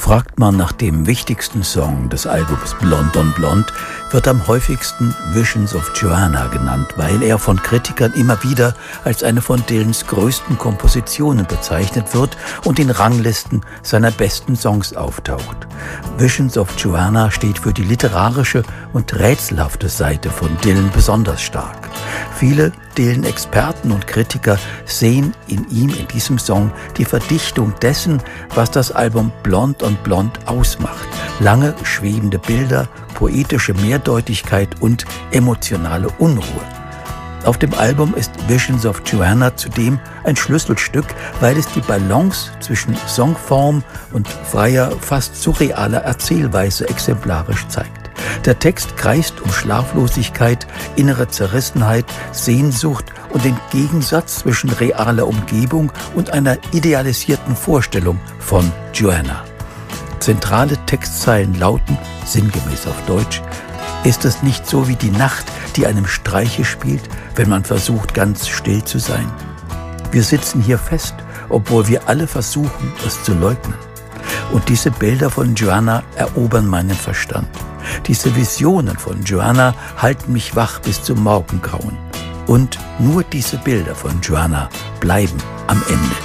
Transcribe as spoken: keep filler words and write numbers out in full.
Fragt man nach dem wichtigsten Song des Albums Blonde on Blonde, wird am häufigsten Visions of Joanna genannt, weil er von Kritikern immer wieder als eine von Dylans größten Kompositionen bezeichnet wird und in Ranglisten seiner besten Songs auftaucht. Visions of Joanna steht für die literarische und rätselhafte Seite von Dylan besonders stark. Viele Dylan-Experten und Kritiker sehen in ihm, in diesem Song, die Verdichtung dessen, was das Album Blonde on Blonde ausmacht. Lange, schwebende Bilder, poetische Mehrdeutigkeit und emotionale Unruhe. Auf dem Album ist Visions of Joanna zudem ein Schlüsselstück, weil es die Balance zwischen Songform und freier, fast surrealer Erzählweise exemplarisch zeigt. Der Text kreist um Schlaflosigkeit, innere Zerrissenheit, Sehnsucht und den Gegensatz zwischen realer Umgebung und einer idealisierten Vorstellung von Joanna. Zentrale Textzeilen lauten, sinngemäß auf Deutsch: Ist es nicht so wie die Nacht, die einem Streiche spielt, wenn man versucht, ganz still zu sein? Wir sitzen hier fest, obwohl wir alle versuchen, es zu leugnen. Und diese Bilder von Joanna erobern meinen Verstand. Diese Visionen von Joanna halten mich wach bis zum Morgengrauen. Und nur diese Bilder von Joanna bleiben am Ende.